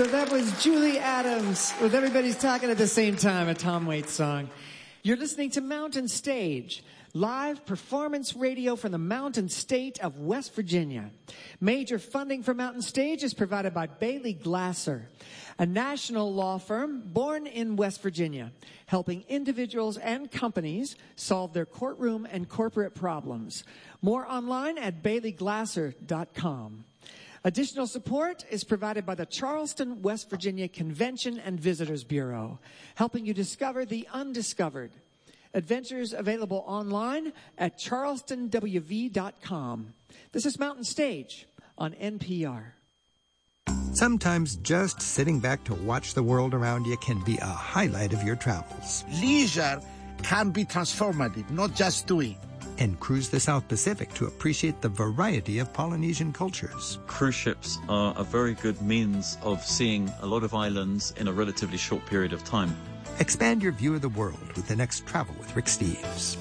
So that was Julie Adams with Everybody's Talking at the Same Time, a Tom Waits song. You're listening to Mountain Stage, live performance radio from the Mountain State of West Virginia. Major funding for Mountain Stage is provided by Bailey Glasser, a national law firm born in West Virginia, helping individuals and companies solve their courtroom and corporate problems. More online at baileyglasser.com. Additional support is provided by the Charleston, West Virginia Convention and Visitors Bureau, helping you discover the undiscovered. Adventures available online at charlestonwv.com. This is Mountain Stage on NPR. Sometimes just sitting back to watch the world around you can be a highlight of your travels. Leisure can be transformative, not just doing. And cruise the South Pacific to appreciate the variety of Polynesian cultures. Cruise ships are a very good means of seeing a lot of islands in a relatively short period of time. Expand your view of the world with the next Travel with Rick Steves.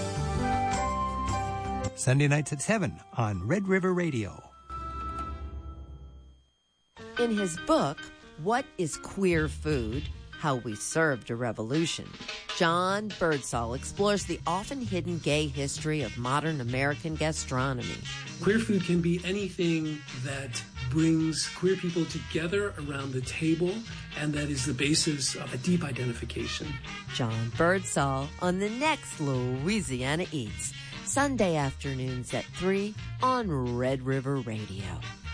Sunday nights at 7 on Red River Radio. In his book, What is Queer Food? How We Served a Revolution, John Birdsall explores the often hidden gay history of modern American gastronomy. Queer food can be anything that brings queer people together around the table, and that is the basis of a deep identification. John Birdsall on the next Louisiana Eats, Sunday afternoons at 3 on Red River Radio.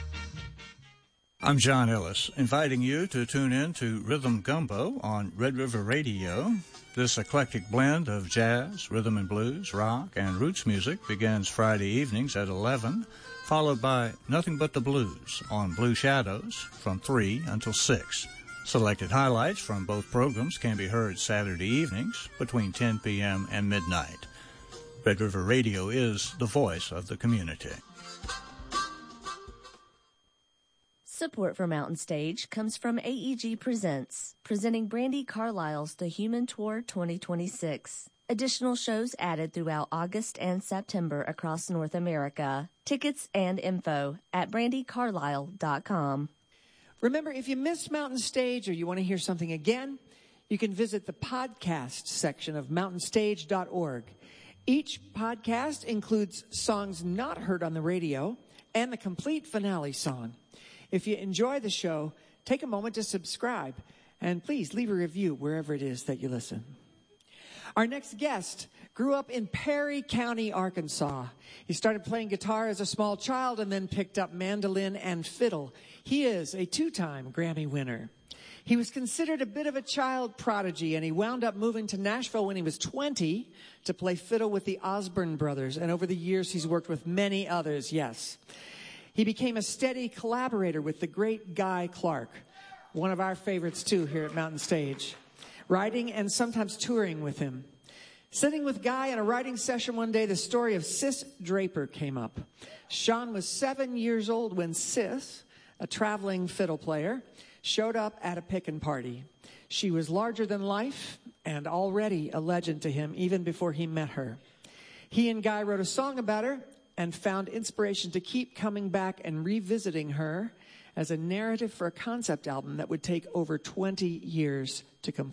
I'm John Ellis, inviting you to tune in to Rhythm Gumbo on Red River Radio. This eclectic blend of jazz, rhythm and blues, rock, and roots music begins Friday evenings at 11, followed by Nothing But the Blues on Blue Shadows from 3 until 6. Selected highlights from both programs can be heard Saturday evenings between 10 p.m. and midnight. Red River Radio is the voice of the community. Support for Mountain Stage comes from AEG Presents, presenting Brandy Carlisle's The Human Tour 2026. Additional shows added throughout August and September across North America. Tickets and info at brandycarlisle.com. Remember, if you missed Mountain Stage or you want to hear something again, you can visit the podcast section of mountainstage.org. Each podcast includes songs not heard on the radio and the complete finale song. If you enjoy the show, take a moment to subscribe, and please leave a review wherever it is that you listen. Our next guest grew up in Perry County, Arkansas. He started playing guitar as a small child and then picked up mandolin and fiddle. He is a 2-time Grammy winner. He was considered a bit of a child prodigy, and he wound up moving to Nashville when he was 20 to play fiddle with the Osborne Brothers, and over the years he's worked with many others, yes. He became a steady collaborator with the great Guy Clark, one of our favorites too here at Mountain Stage, writing and sometimes touring with him. Sitting with Guy in a writing session one day, the story of Sis Draper came up. Sean was 7 years old when Sis, a traveling fiddle player, showed up at a pickin' party. She was larger than life and already a legend to him even before he met her. He and Guy wrote a song about her and found inspiration to keep coming back and revisiting her as a narrative for a concept album that would take over 20 years to complete.